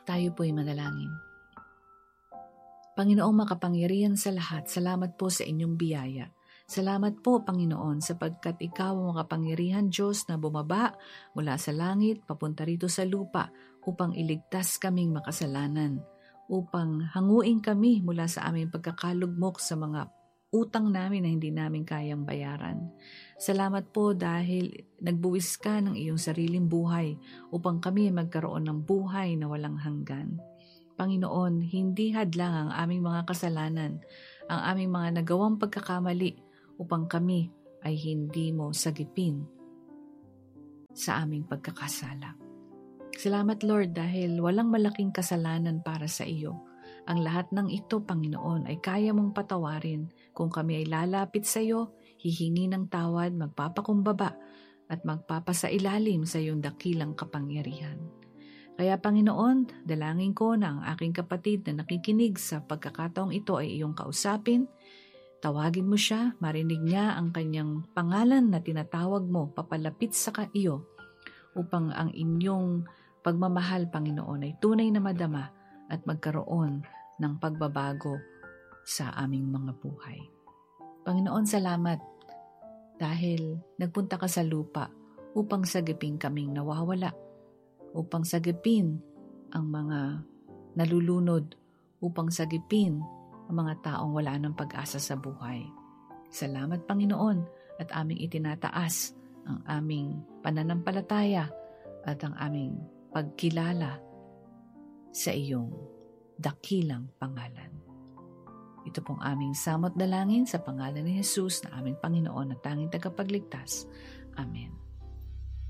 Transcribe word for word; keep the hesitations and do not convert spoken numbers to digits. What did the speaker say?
Tayo po'y manalangin. Panginoong makapangyarihan sa lahat, salamat po sa inyong biyaya. Salamat po, Panginoon, sapagkat ikaw ang makapangyarihan Diyos na bumaba mula sa langit papunta rito sa lupa upang iligtas kaming makasalanan, upang hanguin kami mula sa aming pagkakalugmok sa mga utang namin na hindi namin kayang bayaran. Salamat po dahil nagbuwis ka ng iyong sariling buhay upang kami magkaroon ng buhay na walang hanggan. Panginoon, hindi hadlang ang aming mga kasalanan, ang aming mga nagawang pagkakamali upang kami ay hindi mo sagipin sa aming pagkakasala. Salamat Lord dahil walang malaking kasalanan para sa iyo. Ang lahat ng ito, Panginoon, ay kaya mong patawarin kung kami ay lalapit sa iyo, hihingi ng tawad, magpapakumbaba at magpapasailalim sa iyong dakilang kapangyarihan. Kaya Panginoon, dalangin ko na ang aking kapatid na nakikinig sa pagkakataong ito ay iyong kausapin. Tawagin mo siya, marinig niya ang kanyang pangalan na tinatawag mo papalapit sa iyo upang ang inyong pagmamahal, Panginoon, ay tunay na madama at magkaroon ng pagbabago sa aming mga buhay. Panginoon, salamat dahil nagpunta ka sa lupa upang sagipin kaming nawawala, upang sagipin ang mga nalulunod, upang sagipin ang mga taong wala ng pag-asa sa buhay. Salamat, Panginoon, at aming itinataas ang aming pananampalataya at ang aming pagkilala sa iyong dakilang pangalan. Ito pong aming samot dalangin sa pangalan ni Jesus na aming Panginoon at tanging tagapagligtas. Amen.